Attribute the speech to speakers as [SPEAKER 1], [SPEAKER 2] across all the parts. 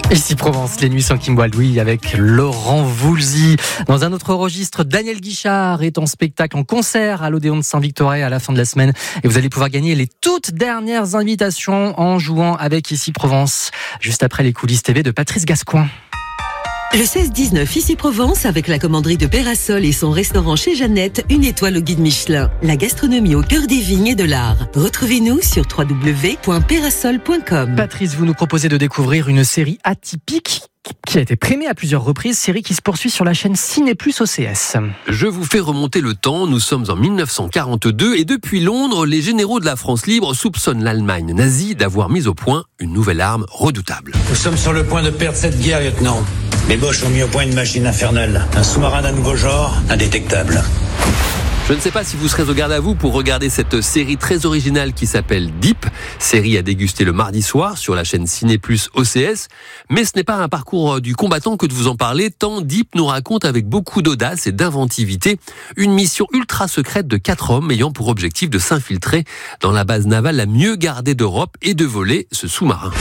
[SPEAKER 1] Ici Provence, les nuits sans Kim Wilde avec Laurent Voulzy. Dans un autre registre, Daniel Guichard est en spectacle, en concert à l'Odéon de Saint-Victorin à la fin de la semaine. Et vous allez pouvoir gagner les toutes dernières invitations en jouant avec Ici Provence, juste après les coulisses TV de Patrice Gascoin.
[SPEAKER 2] Le 16-19 Ici Provence avec la commanderie de Pérasol et son restaurant chez Jeannette, une étoile au guide Michelin. La gastronomie au cœur des vignes et de l'art. Retrouvez-nous sur www.perasol.com.
[SPEAKER 1] Patrice, vous nous proposez de découvrir une série atypique qui a été primée à plusieurs reprises, série qui se poursuit sur la chaîne Ciné+ OCS.
[SPEAKER 3] Je vous fais remonter le temps, nous sommes en 1942 et depuis Londres, les généraux de la France libre soupçonnent l'Allemagne nazie d'avoir mis au point une nouvelle arme redoutable.
[SPEAKER 4] Nous sommes sur le point de perdre cette guerre, lieutenant. Les Boches ont mis au point une machine infernale, un sous-marin d'un nouveau genre, indétectable.
[SPEAKER 3] Je ne sais pas si vous serez au garde à vous pour regarder cette série très originale qui s'appelle Deep, série à déguster le mardi soir sur la chaîne Ciné+ OCS, mais ce n'est pas un parcours du combattant que de vous en parler, tant Deep nous raconte avec beaucoup d'audace et d'inventivité une mission ultra secrète de 4 hommes ayant pour objectif de s'infiltrer dans la base navale la mieux gardée d'Europe et de voler ce sous-marin.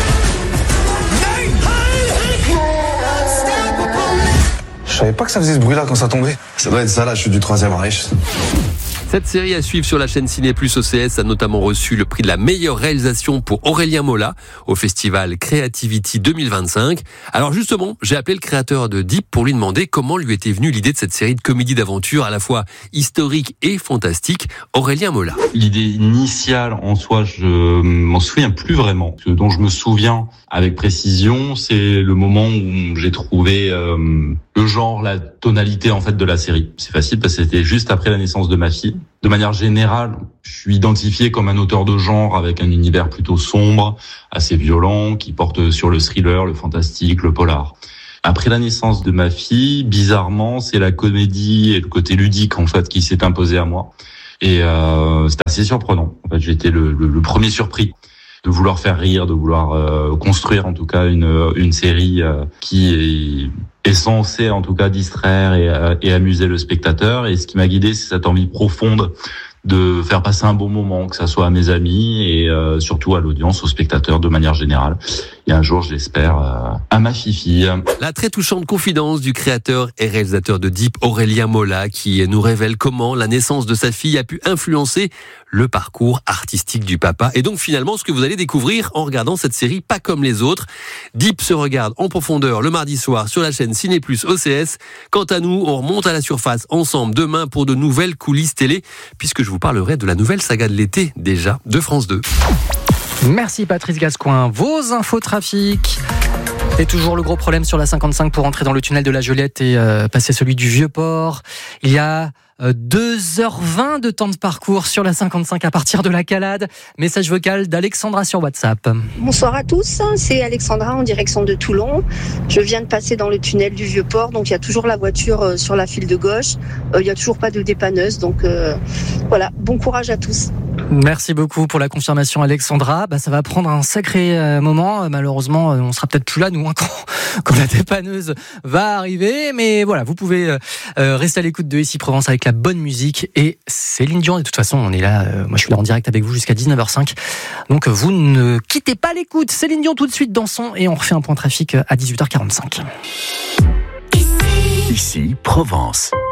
[SPEAKER 5] Je savais pas que ça faisait ce bruit-là quand ça tombait. Ça doit être ça, la chute du Troisième Reich.
[SPEAKER 3] Cette série à suivre sur la chaîne Ciné+ OCS a notamment reçu le prix de la meilleure réalisation pour Aurélien Mola au festival Creativity 2025. Alors justement, j'ai appelé le créateur de Deep pour lui demander comment lui était venue l'idée de cette série de comédie d'aventure à la fois historique et fantastique. Aurélien Mola.
[SPEAKER 6] L'idée initiale en soi, je m'en souviens plus vraiment. Ce dont je me souviens avec précision, c'est le moment où j'ai trouvé le genre, la tonalité en fait de la série. C'est facile parce que c'était juste après la naissance de ma fille. De manière générale, je suis identifié comme un auteur de genre avec un univers plutôt sombre, assez violent, qui porte sur le thriller, le fantastique, le polar. Après la naissance de ma fille, bizarrement, c'est la comédie et le côté ludique en fait qui s'est imposé à moi. Et c'est assez surprenant. En fait, j'ai été le premier surpris de vouloir faire rire, de vouloir construire en tout cas une série qui est censée en tout cas distraire et amuser le spectateur. Et ce qui m'a guidé, c'est cette envie profonde de faire passer un bon moment, que ça soit à mes amis et surtout à l'audience, aux spectateurs de manière générale. Et un jour, je l'espère, à ma fifi.
[SPEAKER 3] La très touchante confidence du créateur et réalisateur de Deep, Aurélien Mola, qui nous révèle comment la naissance de sa fille a pu influencer le parcours artistique du papa. Et donc finalement, ce que vous allez découvrir en regardant cette série pas comme les autres. Deep se regarde en profondeur le mardi soir sur la chaîne Ciné+ OCS. Quant à nous, on remonte à la surface ensemble demain pour de nouvelles coulisses télé, puisque je vous parlerai de la nouvelle saga de l'été déjà de France 2.
[SPEAKER 1] Merci Patrice Gascoin. Vos infos trafic. Et toujours le gros problème sur la 55 pour entrer dans le tunnel de la Joliette et passer celui du Vieux-Port. Il y a 2h20 de temps de parcours sur la 55 à partir de la Calade. Message vocal d'Alexandra sur WhatsApp.
[SPEAKER 7] Bonsoir à tous, c'est Alexandra en direction de Toulon. Je viens de passer dans le tunnel du Vieux-Port, donc il y a toujours la voiture sur la file de gauche. Il n'y a toujours pas de dépanneuse, donc voilà, bon courage à tous.
[SPEAKER 1] Merci beaucoup pour la confirmation Alexandra. Ça va prendre un sacré moment. Malheureusement, on sera peut-être plus là nous quand la dépanneuse va arriver. Mais voilà, vous pouvez rester à l'écoute de Ici Provence avec la bonne musique et Céline Dion. Et de toute façon, on est là. Moi, je suis là en direct avec vous jusqu'à 19h05. Donc, vous ne quittez pas l'écoute. Céline Dion tout de suite dans son et on refait un point trafic à 18h45.
[SPEAKER 8] Ici Provence.